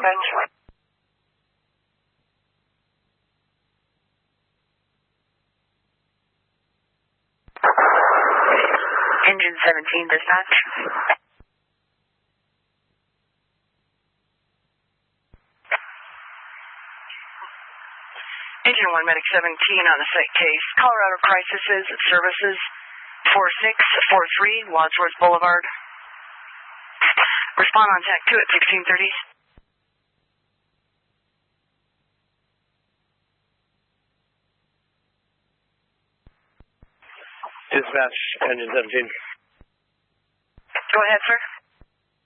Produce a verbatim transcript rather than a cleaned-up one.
dispatch. Engine seventeen, dispatch. Engine one, Medic seventeen on the site case. Colorado Crisis Services, four six four three, Wadsworth Boulevard. Respond on TAC two at sixteen thirty. Dispatch, engine seventeen. Go ahead, sir.